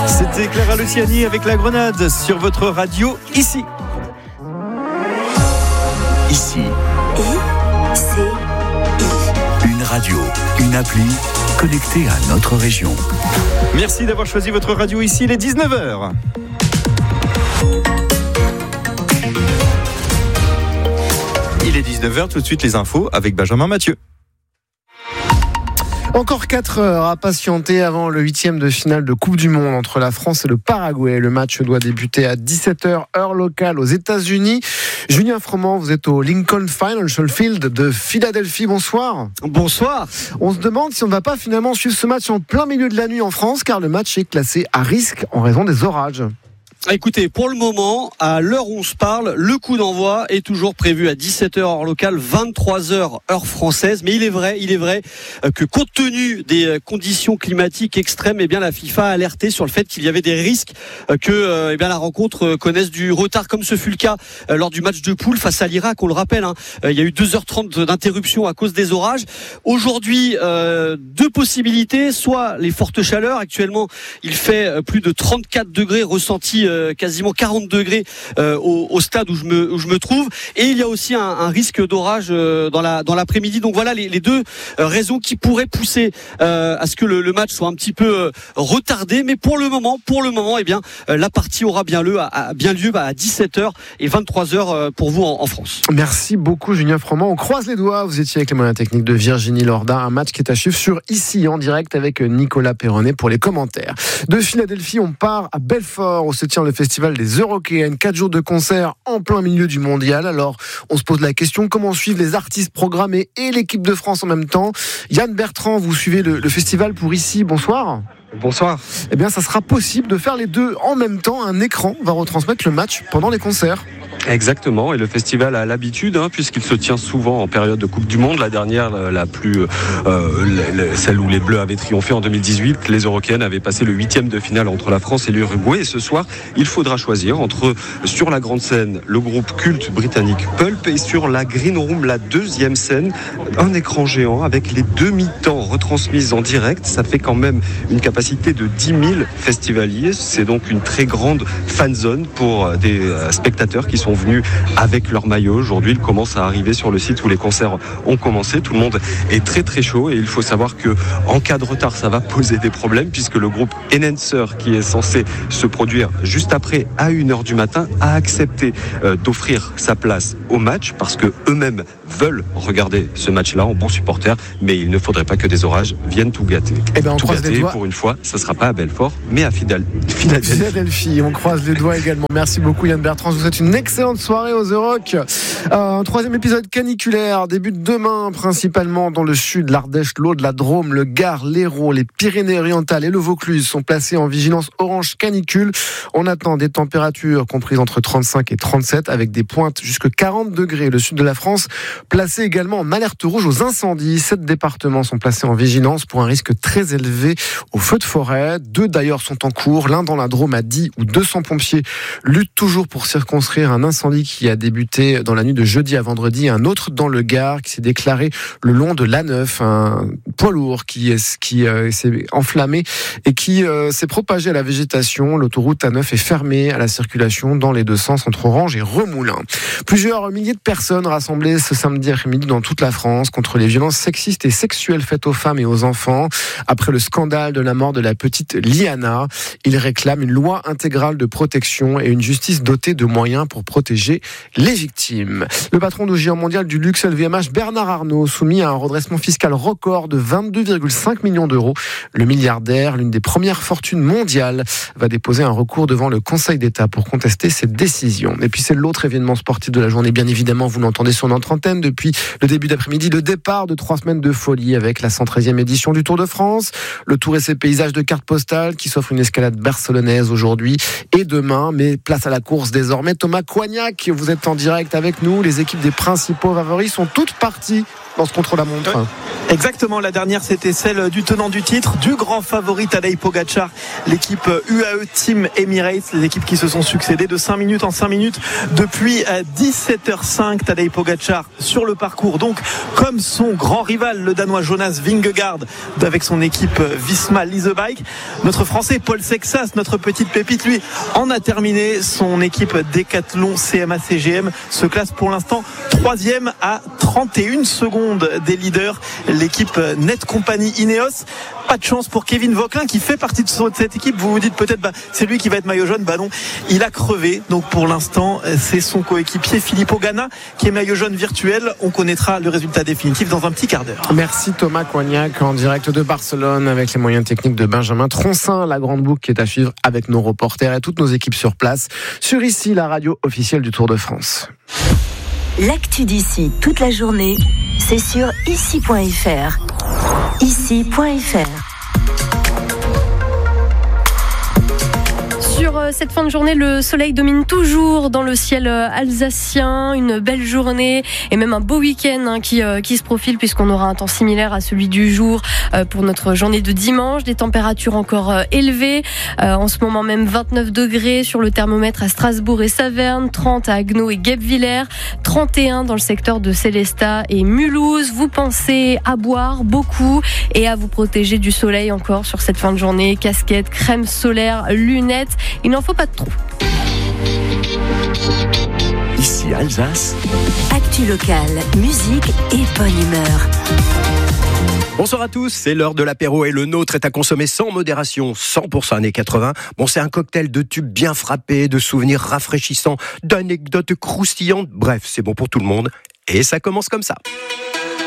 C'était Clara Luciani avec La Grenade sur votre radio ici. Ici. Une radio, une appli connectée à notre région. Merci d'avoir choisi votre radio ici, il est 19h. Il est 19h, tout de suite les infos avec Benjamin Mathieu. Encore 4 heures à patienter avant le 8e de finale de Coupe du Monde entre la France et le Paraguay. Le match doit débuter à 17h, heure locale aux États-Unis. Julien Froment, vous êtes au Lincoln Financial Field de Philadelphie. Bonsoir. Bonsoir. On se demande si on ne va pas finalement suivre ce match en plein milieu de la nuit en France, car le match est classé à risque en raison des orages. Écoutez, pour le moment, à l'heure où on se parle, le coup d'envoi est toujours prévu à 17h heure locale, 23h heure française. Mais il est vrai que compte tenu des conditions climatiques extrêmes, eh bien la FIFA a alerté sur le fait qu'il y avait des risques que eh bien la rencontre connaisse du retard, comme ce fut le cas lors du match de poule face à l'Irak. On le rappelle, il y a eu 2h30 d'interruption à cause des orages. Aujourd'hui, deux possibilités, soit les fortes chaleurs. Actuellement, il fait plus de 34 degrés ressentis, quasiment 40 degrés au stade où je me trouve, et il y a aussi un risque d'orage dans l'après-midi. Donc voilà les deux raisons qui pourraient pousser à ce que le match soit un petit peu retardé. Mais pour le moment, eh bien la partie aura bien lieu à 17h et 23h pour vous en France. Merci beaucoup Julien Froment. On croise les doigts. Vous étiez avec les moyens techniques de Virginie Lorda. Un match qui est à suivre sur Ici en direct avec Nicolas Perronnet pour les commentaires. De Philadelphie, on part à Belfort où se tient le festival des Eurokéennes. 4 jours de concert en plein milieu du mondial. Alors, on se pose la question, comment suivre les artistes programmés et l'équipe de France en même temps? Yann Bertrand, vous suivez le festival pour Ici. Bonsoir. Bonsoir. Eh bien, ça sera possible de faire les deux en même temps. Un écran va retransmettre le match pendant les concerts. Exactement, et le festival a l'habitude, puisqu'il se tient souvent en période de Coupe du Monde. La dernière, celle où les Bleus avaient triomphé en 2018, les Eurokéennes avaient passé le 8e de finale entre la France et l'Uruguay. Et ce soir, il faudra choisir entre, sur la grande scène, le groupe culte britannique Pulp, et sur la Green Room, la deuxième scène, un écran géant avec les demi-temps retransmises en direct. Ça fait quand même une capacité de 10 000 festivaliers. C'est donc une très grande fanzone pour des spectateurs qui sont venus avec leur maillot. Aujourd'hui, il commence à arriver sur le site où les concerts ont commencé. Tout le monde est très très chaud, et il faut savoir que en cas de retard, ça va poser des problèmes, puisque le groupe Enhancer, qui est censé se produire juste après à 1h du matin, a accepté d'offrir sa place au match, parce que eux-mêmes veulent regarder ce match-là en bons supporters, mais il ne faudrait pas que des orages viennent tout gâter. Eh ben, on croise les doigts. Pour une fois, ça ne sera pas à Belfort, mais à Philadelphie. On croise les doigts également. Merci beaucoup Yann Bertrand. Je vous souhaite une excellente soirée aux Euroc. Un troisième épisode caniculaire débute demain, principalement dans le sud, l'Ardèche, l'Aude, la Drôme, le Gard, l'Hérault, les Pyrénées-Orientales et le Vaucluse sont placés en vigilance orange canicule. On attend des températures comprises entre 35 et 37 avec des pointes jusqu'à 40 degrés. Le sud de la France placé également en alerte rouge aux incendies. 7 départements sont placés en vigilance pour un risque très élevé aux feux de forêt. 2 d'ailleurs sont en cours, l'un dans la Drôme à 10 où 200 pompiers luttent toujours pour circonscrire un incendie qui a débuté dans la nuit de jeudi à vendredi, un autre dans le Gard qui s'est déclaré le long de l'A9, un poids lourd qui s'est enflammé et qui s'est propagé à la végétation. L'autoroute A9 est fermée à la circulation dans les deux sens entre Orange et Remoulins. Plusieurs milliers de personnes rassemblées ce samedi après-midi dans toute la France contre les violences sexistes et sexuelles faites aux femmes et aux enfants. Après le scandale de la mort de la petite Liana, ils réclament une loi intégrale de protection et une justice dotée de moyens pour protéger les victimes. Le patron du géant mondial du luxe LVMH, Bernard Arnault, soumis à un redressement fiscal record de 22,5 millions d'euros. Le milliardaire, l'une des premières fortunes mondiales, va déposer un recours devant le Conseil d'État pour contester cette décision. Et puis c'est l'autre événement sportif de la journée. Bien évidemment, vous l'entendez sur notre antenne depuis le début d'après-midi, le départ de 3 semaines de folie avec la 113e édition du Tour de France. Le Tour et ses paysages de cartes postales qui s'offrent une escalade barcelonaise aujourd'hui et demain. Mais place à la course désormais. Thomas Coignac, vous êtes en direct avec nous. Les équipes des principaux favoris sont toutes parties dans ce contre-la-montre. Exactement, la dernière c'était celle du tenant du titre, du grand favori Tadej Pogačar, l'équipe UAE Team Emirates, les équipes qui se sont succédées de 5 minutes en 5 minutes depuis 17h05. Tadej Pogačar sur le parcours, donc comme son grand rival, le Danois Jonas Vingegaard, avec son équipe Visma Lease Bike. Notre Français Paul Sexas, notre petite pépite, lui en a terminé. Son équipe Decathlon CMA CGM se classe pour l'instant 3e à 31 secondes des leaders, l'équipe Net Company Ineos. Pas de chance pour Kevin Vauquelin qui fait partie de cette équipe. Vous vous dites peut-être c'est lui qui va être maillot jaune. Non, il a crevé. Donc pour l'instant c'est son coéquipier Filippo Ganna qui est maillot jaune virtuel. On connaîtra le résultat définitif dans un petit quart d'heure. Merci Thomas Coignac en direct de Barcelone avec les moyens techniques de Benjamin Troncin. La grande boucle qui est à suivre avec nos reporters et toutes nos équipes sur place sur ici la radio officielle du Tour de France. L'actu d'ici toute la journée, c'est sur ici.fr. Ici.fr. Sur cette fin de journée, le soleil domine toujours dans le ciel alsacien. Une belle journée et même un beau week-end qui se profile puisqu'on aura un temps similaire à celui du jour pour notre journée de dimanche. Des températures encore élevées. En ce moment même 29 degrés sur le thermomètre à Strasbourg et Saverne, 30 à Haguenau et Guebwiller, 31 dans le secteur de Célestat et Mulhouse. Vous pensez à boire beaucoup et à vous protéger du soleil encore sur cette fin de journée. Casquette, crème solaire, lunettes. Il n'en faut pas de trop. Ici Alsace. Actu locale, musique et bonne humeur. Bonsoir à tous, c'est l'heure de l'apéro et le nôtre est à consommer sans modération, 100% années 80. Bon, c'est un cocktail de tubes bien frappés, de souvenirs rafraîchissants, d'anecdotes croustillantes. Bref, c'est bon pour tout le monde et ça commence comme ça.